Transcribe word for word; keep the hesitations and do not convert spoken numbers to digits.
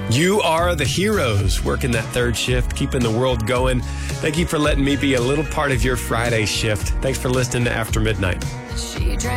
You are the heroes working that third shift, keeping the world going. Thank you for letting me be a little part of your Friday shift. Thanks for listening to After Midnight. She drank